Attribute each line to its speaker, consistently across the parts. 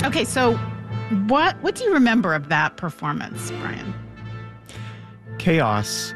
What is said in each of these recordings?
Speaker 1: Okay, so what do you remember of that performance, Brian?
Speaker 2: Chaos.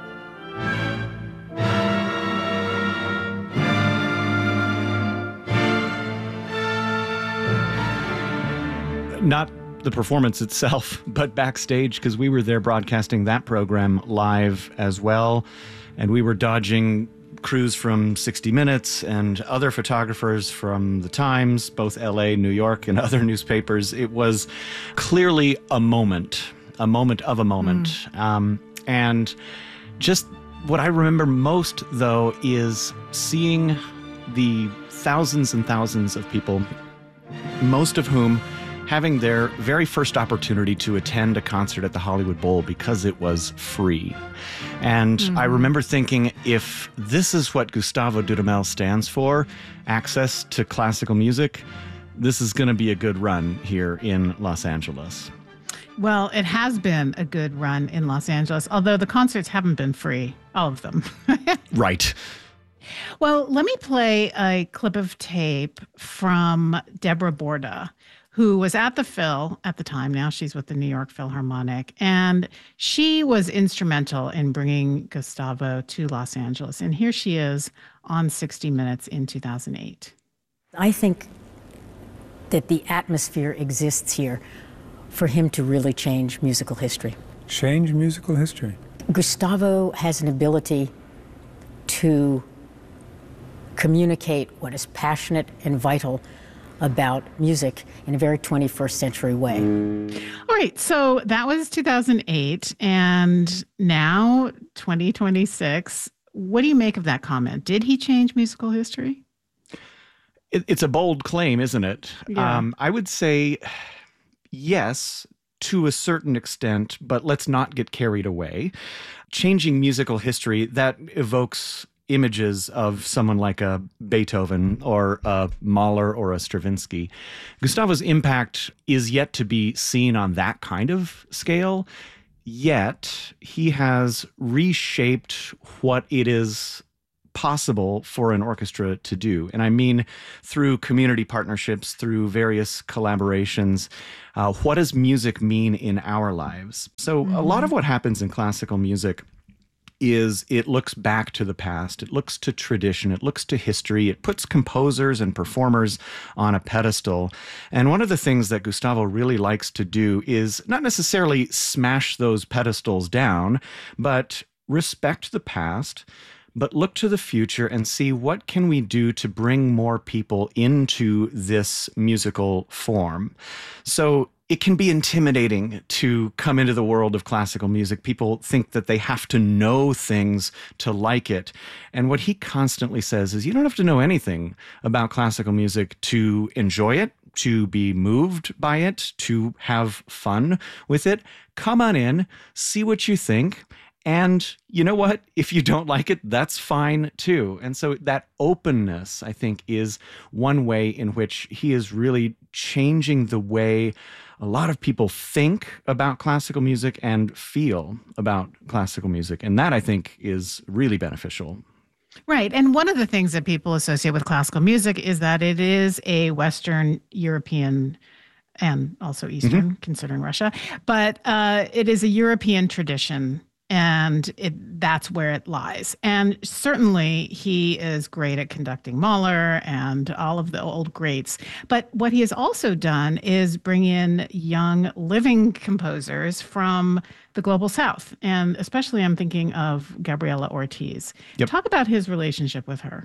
Speaker 2: Not the performance itself, but backstage, because we were there broadcasting that program live as well. And we were dodging crews from 60 Minutes and other photographers from the Times, both LA, New York, and other newspapers. It was clearly a moment of a moment. And just what I remember most, though, is seeing the thousands and thousands of people, most of whom having their very first opportunity to attend a concert at the Hollywood Bowl because it was free. And I remember thinking, if this is what Gustavo Dudamel stands for, access to classical music, this is going to be a good run here in Los Angeles.
Speaker 1: Well, it has been a good run in Los Angeles, although the concerts haven't been free, all of them.
Speaker 2: Right.
Speaker 1: Well, let me play a clip of tape from Deborah Borda, who was at the Phil at the time. Now she's with the New York Philharmonic. And she was instrumental in bringing Gustavo to Los Angeles. And here she is on 60 Minutes in 2008.
Speaker 3: I think that the atmosphere exists here for him to really change musical history.
Speaker 4: Change musical history?
Speaker 3: Gustavo has an ability to communicate what is passionate and vital about music in a very 21st century way.
Speaker 1: All right, so that was 2008, and now 2026. What do you make of that comment? Did he change musical history?
Speaker 2: It's a bold claim, isn't it?
Speaker 1: Yeah.
Speaker 2: I would say yes, to a certain extent, but let's not get carried away. Changing musical history, that evokes images of someone like a Beethoven or a Mahler or a Stravinsky. Gustavo's impact is yet to be seen on that kind of scale, yet he has reshaped what it is possible for an orchestra to do. And I mean through community partnerships, through various collaborations. What does music mean in our lives? So a lot of what happens in classical music is it looks back to the past, it looks to tradition, it looks to history, it puts composers and performers on a pedestal. And one of the things that Gustavo really likes to do is not necessarily smash those pedestals down, but respect the past, but look to the future and see what can we do to bring more people into this musical form. So it can be intimidating to come into the world of classical music. People think that they have to know things to like it. And what he constantly says is you don't have to know anything about classical music to enjoy it, to be moved by it, to have fun with it. Come on in, see what you think. And you know what? If you don't like it, that's fine too. And so that openness, I think, is one way in which he is really changing the way a lot of people think about classical music and feel about classical music. And that, I think, is really beneficial.
Speaker 1: Right. And one of the things that people associate with classical music is that it is a Western European and also Eastern, considering Russia, but it is a European tradition. And that's where it lies. And certainly he is great at conducting Mahler and all of the old greats. But what he has also done is bring in young living composers from the global South. And especially I'm thinking of Gabriela Ortiz.
Speaker 2: Yep.
Speaker 1: Talk about his relationship with her.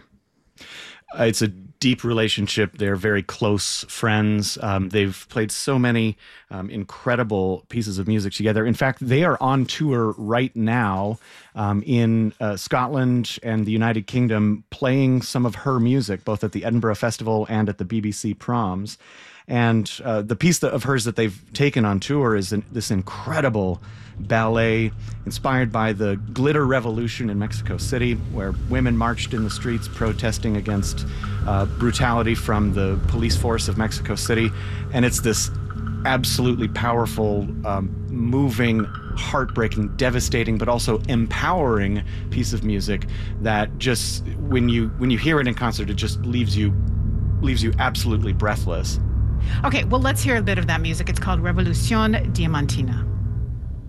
Speaker 2: It's a deep relationship. They're very close friends. They've played so many incredible pieces of music together. In fact, they are on tour right now in Scotland and the United Kingdom, playing some of her music, both at the Edinburgh Festival and at the BBC Proms. And the piece of hers that they've taken on tour is this incredible ballet inspired by the glitter revolution in Mexico City, where women marched in the streets protesting against brutality from the police force of Mexico City. And it's this absolutely powerful, moving, heartbreaking, devastating, but also empowering piece of music that just, when you hear it in concert, it just leaves you absolutely breathless.
Speaker 1: Okay, well, let's hear a bit of that music. It's called Revolución Diamantina.